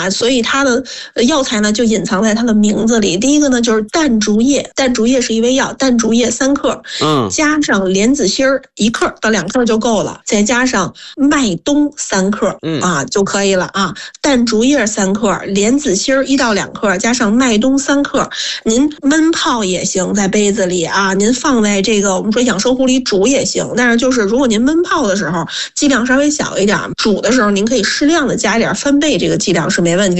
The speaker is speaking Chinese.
啊，所以它的药材呢就隐藏在它的名字里。第一个呢就是淡竹叶，淡竹叶是一味药，淡竹叶3克，加上莲子心儿1克到2克就够了，再加上麦冬3克啊就可以了啊。淡竹叶3克，莲子心儿1到2克，加上麦冬3克，您焖泡也行，在杯子里啊，您放在这个我们说养生壶里煮也行。但是就是如果您焖泡的时候剂量稍微小一点，煮的时候您可以适量的加一点，翻倍这个剂量是没问题。